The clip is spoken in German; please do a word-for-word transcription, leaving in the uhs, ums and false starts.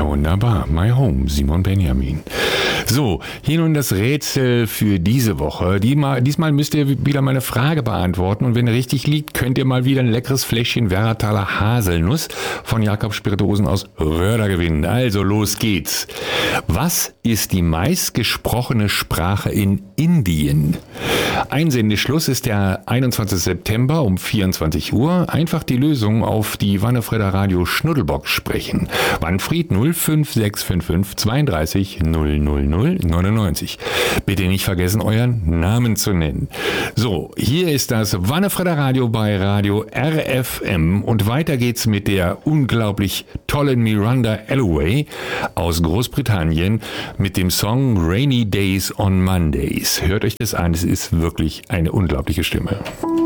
wunderbar. My Home, Simon Benjamin. So, hier nun das Rätsel für diese Woche. Diesmal, diesmal müsst ihr wieder meine Frage beantworten und wenn ihr richtig liegt, könnt ihr mal wieder ein leckeres Fläschchen Werrataler Haselnuss von Jakob Spirituosen aus Röder gewinnen. Also los geht's. Was ist die meistgesprochene Sprache in Indien? Einsendeschluss ist der einundzwanzigster September um vierundzwanzig Uhr. Einfach die Lösung auf die Wannefredder Radio Schnuddelbox sprechen. Wanfried null fünf sechs fünf fünf zweiunddreißig null null null neunundneunzig. Bitte nicht vergessen, euren Namen zu nennen. So, hier ist das Wannefredder Radio bei Radio R F M und weiter geht's mit der unglaublich tollen Miranda Alloway aus Großbritannien mit dem Song Rainy Days on Mondays. Hört euch das an, es ist wirklich eine unglaubliche Stimme.